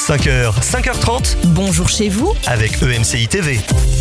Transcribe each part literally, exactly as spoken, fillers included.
cinq heures, cinq heures trente. Bonjour chez vous avec E M C I T V.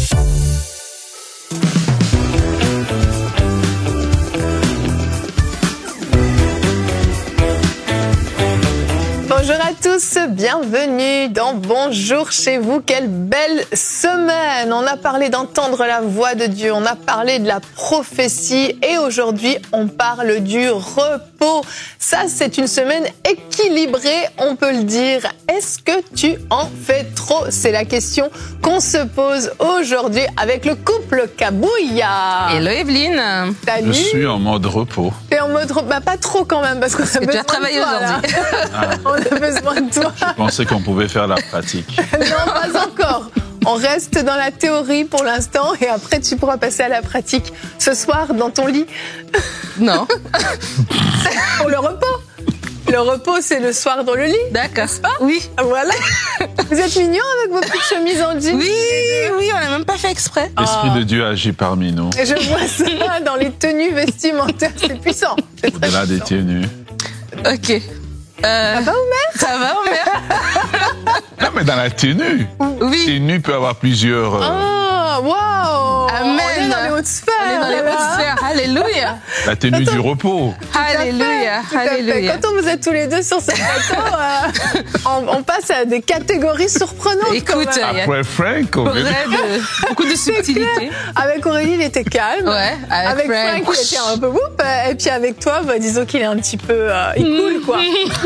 Bonjour à tous, bienvenue dans Bonjour chez vous. Quelle belle semaine! On a parlé d'entendre la voix de Dieu, on a parlé de la prophétie et aujourd'hui on parle du repos. Ça, c'est une semaine équilibrée, on peut le dire. Est-ce que tu en fais trop? C'est la question qu'on se pose aujourd'hui avec le couple Kabouya. Hello Evelyne. Salut. Je suis en mode repos. T'es en mode repos? Bah pas trop quand même parce qu'on a besoin de toi. Tu as travaillé aujourd'hui. Ah. On a besoin de toi. Je pensais qu'on pouvait faire la pratique. Non, pas encore. On reste dans la théorie pour l'instant et après tu pourras passer à la pratique ce soir dans ton lit. Non. Pour le repos. Le repos, c'est le soir dans le lit. D'accord. Oui. Voilà. Vous êtes mignons avec vos petites chemises en jean. Oui, oui, on n'a même pas fait exprès. L'Esprit Oh. de Dieu agit parmi nous. Et je vois ça dans les tenues vestimentaires. C'est puissant. C'est très Au-delà des puissant. tenues. Ok. Euh, Ça va, Omer? ça va, Omer? Non, mais dans la tenue. Oui. Tenue peut avoir plusieurs. euh, Ah, waouh! Amen. On est dans les hautes sphères. On est dans les là. hautes sphères. Alléluia. La tenue du repos. Alléluia. Tout à fait. Alléluia. Quand on vous êtes tous les deux sur ce plateau, euh, on, on passe à des catégories surprenantes. Écoute, quand même. Après Frank, on Beaucoup veut- de, beaucoup de subtilité. Avec Aurélie, il était calme. Ouais, avec Avec Frank, Frank, il était un peu whoop. Et puis avec toi, bah, disons qu'il est un petit peu... Euh, il coule, quoi.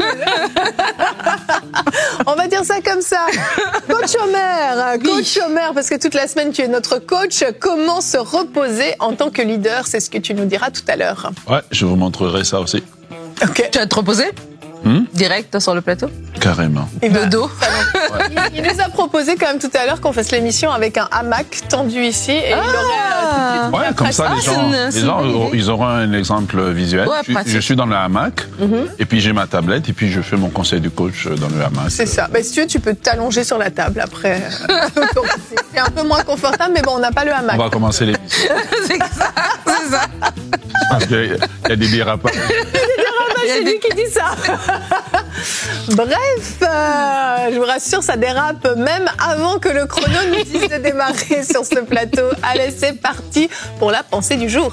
On va dire ça comme ça. Coach Omer, coach Omer, parce que toute la semaine, tu es notre coach. Comment se reposer en tant que leader? C'est ce que tu nous diras tout à l'heure. Ouais, je vous montrerai ça aussi. Ok. Tu vas te reposer Hmm direct sur le plateau? Carrément. Il va- De dos. Il, il nous a proposé quand même tout à l'heure qu'on fasse l'émission avec un hamac tendu ici et il aurait euh, tout de suite Ouais, mis comme après ça, Ah, les c'est gens, une- les c'est une gens bonne auront- idée. ils auront un exemple visuel. Ouais, je, suis- pratique. je suis dans le hamac, et puis j'ai ma tablette, et puis je fais mon conseil du coach dans le hamac. C'est ça. Bah, si tu veux, tu peux t'allonger sur la table après. Donc, c'est- c'est un peu moins confortable, mais bon, on n'a pas le hamac. On va commencer l'émission. C'est ça. C'est ça. Parce qu'il y a des dérapages. C'est lui qui dit ça. Bref, euh, je vous rassure, ça dérape même avant que le chrono nous dise de démarrer sur ce plateau. Allez, c'est parti pour la pensée du jour.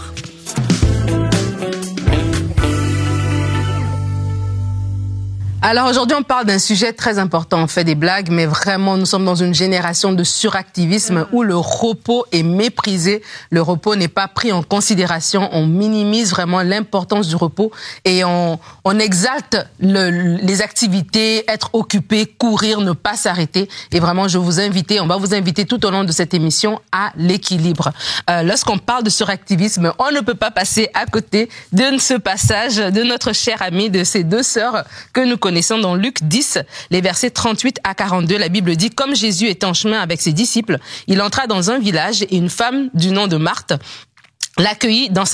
Alors aujourd'hui, on parle d'un sujet très important. On fait des blagues, mais vraiment, nous sommes dans une génération de suractivisme où le repos est méprisé. Le repos n'est pas pris en considération. On minimise vraiment l'importance du repos et on, on exalte le, les activités, être occupé, courir, ne pas s'arrêter. Et vraiment, je vous invite, on va vous inviter tout au long de cette émission à l'équilibre. Euh, lorsqu'on parle de suractivisme, on ne peut pas passer à côté de ce passage de notre cher ami, de ces deux sœurs que nous connaissons dans Luc dix, les versets trente-huit à quarante-deux. La Bible dit, comme Jésus était en chemin avec ses disciples, il entra dans un village et une femme du nom de Marthe l'accueillit dans sa